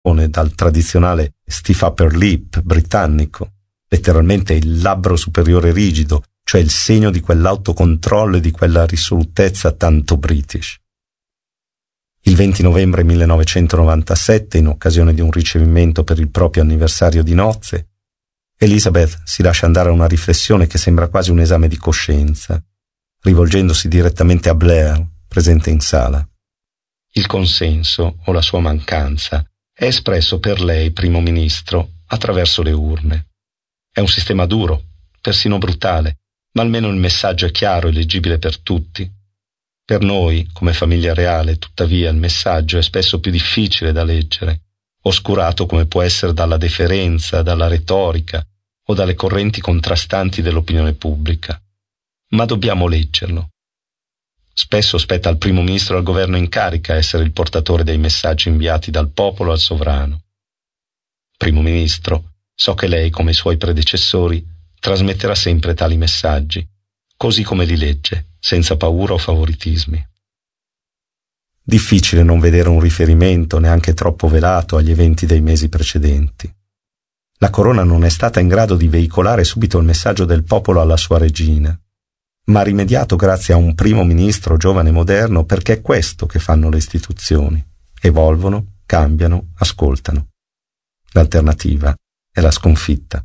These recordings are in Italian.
pone dal tradizionale stiff upper lip britannico, letteralmente il labbro superiore rigido, cioè il segno di quell'autocontrollo e di quella risolutezza tanto british. Il 20 novembre 1997, in occasione di un ricevimento per il proprio anniversario di nozze, Elizabeth si lascia andare a una riflessione che sembra quasi un esame di coscienza, rivolgendosi direttamente a Blair, presente in sala. Il consenso, o la sua mancanza, è espresso per lei, primo ministro, attraverso le urne. È un sistema duro, persino brutale, ma almeno il messaggio è chiaro e leggibile per tutti. Per noi, come famiglia reale, tuttavia, il messaggio è spesso più difficile da leggere, oscurato come può essere dalla deferenza, dalla retorica o dalle correnti contrastanti dell'opinione pubblica. Ma dobbiamo leggerlo. Spesso spetta al primo ministro e al governo in carica essere il portatore dei messaggi inviati dal popolo al sovrano. Primo ministro, so che lei, come i suoi predecessori, trasmetterà sempre tali messaggi, così come li legge, senza paura o favoritismi. Difficile non vedere un riferimento, neanche troppo velato, agli eventi dei mesi precedenti. La corona non è stata in grado di veicolare subito il messaggio del popolo alla sua regina, ma ha rimediato grazie a un primo ministro giovane e moderno, perché è questo che fanno le istituzioni: evolvono, cambiano, ascoltano. L'alternativa è la sconfitta.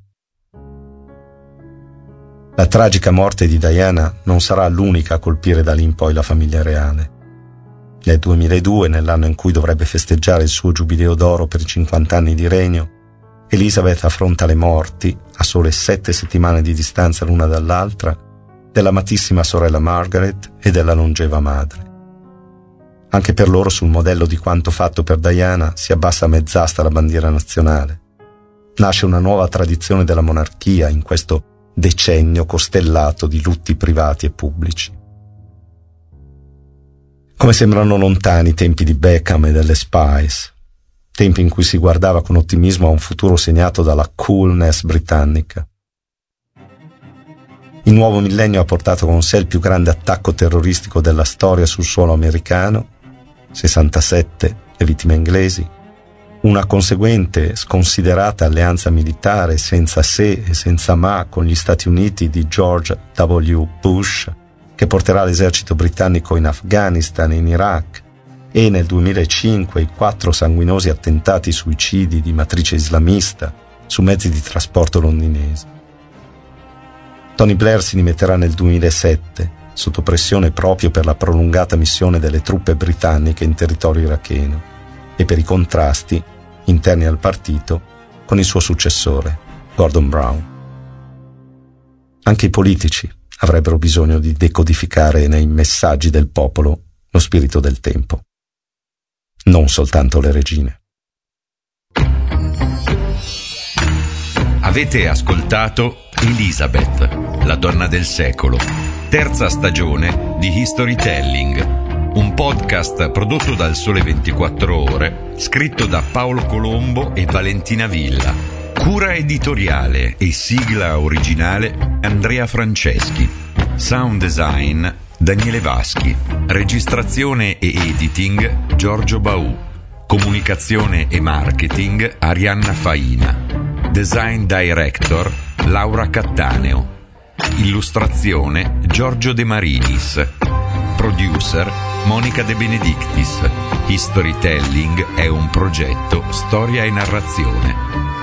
La tragica morte di Diana non sarà l'unica a colpire da lì in poi la famiglia reale. Nel 2002, nell'anno in cui dovrebbe festeggiare il suo giubileo d'oro per i 50 anni di regno, Elizabeth affronta le morti, a sole 7 settimane di distanza l'una dall'altra, dell'amatissima sorella Margaret e della longeva madre. Anche per loro, sul modello di quanto fatto per Diana, si abbassa a mezz'asta la bandiera nazionale. Nasce una nuova tradizione della monarchia in questo decennio costellato di lutti privati e pubblici. Come sembrano lontani i tempi di Beckham e delle Spice, tempi in cui si guardava con ottimismo a un futuro segnato dalla coolness britannica. Il nuovo millennio ha portato con sé il più grande attacco terroristico della storia sul suolo americano, 67 le vittime inglesi, una conseguente sconsiderata alleanza militare senza se e senza ma con gli Stati Uniti di George W. Bush, che porterà l'esercito britannico in Afghanistan e in Iraq, e nel 2005 i 4 sanguinosi attentati suicidi di matrice islamista su mezzi di trasporto londinesi. Tony Blair si dimetterà nel 2007, sotto pressione proprio per la prolungata missione delle truppe britanniche in territorio iracheno e per i contrasti interni al partito con il suo successore, Gordon Brown. Anche i politici avrebbero bisogno di decodificare nei messaggi del popolo lo spirito del tempo, non soltanto le regine. Avete ascoltato Elizabeth, la donna del secolo, terza stagione di Historytelling, un podcast prodotto dal Sole 24 Ore, scritto da Paolo Colombo e Valentina Villa, cura editoriale e sigla originale Andrea Franceschi, sound design Daniele Vaschi, registrazione e editing Giorgio Baù, comunicazione e marketing Arianna Faina, design director Laura Cattaneo, illustrazione Giorgio De Marinis, producer Monica De Benedictis. Historytelling è un progetto storia e narrazione.